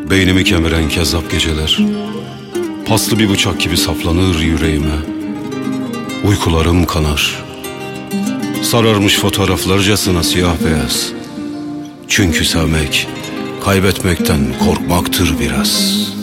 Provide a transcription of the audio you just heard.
Beynimi kemiren kezzap geceler paslı bir bıçak gibi saplanır yüreğime. Uykularım kanar, sararmış fotoğraflarcasına siyah beyaz. Çünkü sevmek kaybetmekten korkmaktır biraz.